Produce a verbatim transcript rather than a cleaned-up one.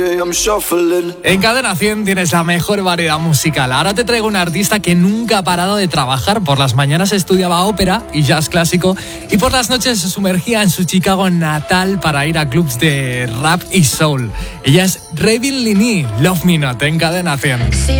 En Cadena cien tienes la mejor variedad musical. Ahora te traigo un artista que nunca ha parado de trabajar. Por las mañanas estudiaba ópera y jazz clásico y por las noches se sumergía en su Chicago natal para ir a clubs de rap y soul. Ella es Ravin Lini, Love Me Not, en Cadena cien.